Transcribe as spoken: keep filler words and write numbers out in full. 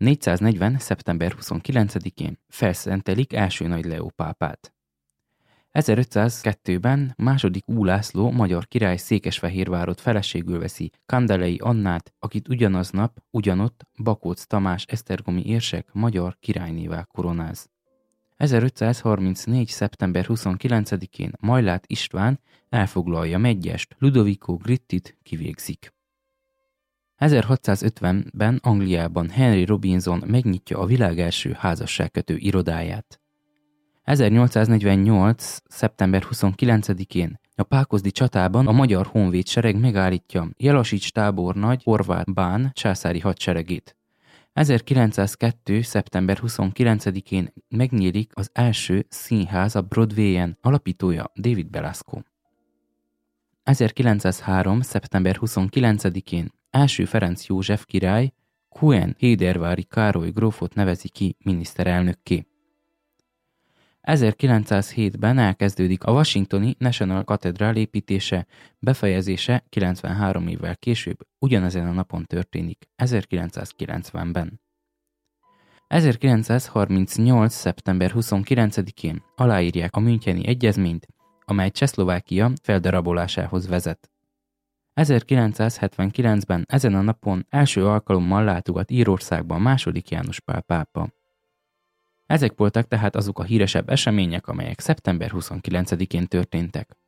négyszáznegyven. szeptember huszonkilencedikén felszentelik első Nagy Leó pápát. ezerötszázkettőben második Ulászló magyar király Székesfehérvárot feleségül veszi Kandelei Annát, akit ugyanaznap, ugyanott Bakóc Tamás esztergomi érsek magyar királynévá koronáz. ezerötszázharmincnégy. szeptember huszonkilencedikén Majlát István elfoglalja Medgyest, Ludovico Grittit kivégzik. ezerhatszázötvenben Angliában Henry Robinson megnyitja a világ első házasságkötő irodáját. ezernyolcszáznegyvennyolc. szeptember huszonkilencedikén a Pákozdi csatában a magyar honvédsereg megállítja Jelasics tábornagy Horváth bán császári hadseregét. ezerkilencszázkettő. szeptember huszonkilencedikén megnyílik az első színház a Broadwayen, alapítója David Belasco. ezerkilencszázhárom. szeptember huszonkilencedikén első Ferenc József király Cuen-Hédervári Károly grófot nevezi ki miniszterelnökké. ezerkilencszázhétben elkezdődik a washingtoni National Cathedral építése, befejezése kilencvenhárom évvel később ugyanezen a napon történik, ezerkilencszázkilencvenben. ezerkilencszázharmincnyolc. szeptember huszonkilencedikén aláírják a Müncheni Egyezményt, amely Csehszlovákia feldarabolásához vezet. ezerkilencszázhetvenkilencben ezen a napon első alkalommal látogat Írországban második János Pál pápa. Ezek voltak tehát azok a híresebb események, amelyek szeptember huszonkilencedikén történtek.